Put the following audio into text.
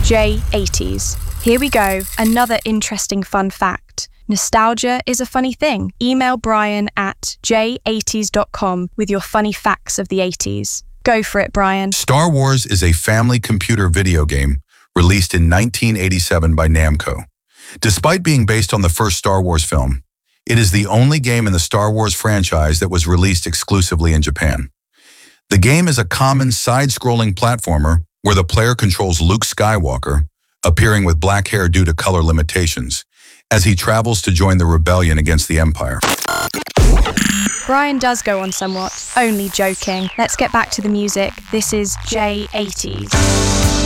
J80s. Here we go, another interesting fun fact. Nostalgia is a funny thing. Email Brian at j80s.com with your funny facts of the 80s. Go for it, Brian. Star Wars is a family computer video game released in 1987 by Namco. Despite being based on the first Star Wars film, it is the only game in the Star Wars franchise that was released exclusively in Japan. The game is a common side-scrolling platformer where the player controls Luke Skywalker, appearing with black hair due to color limitations, as he travels to join the rebellion against the Empire. Brian does go on somewhat. Only joking. Let's get back to the music. This is J80s.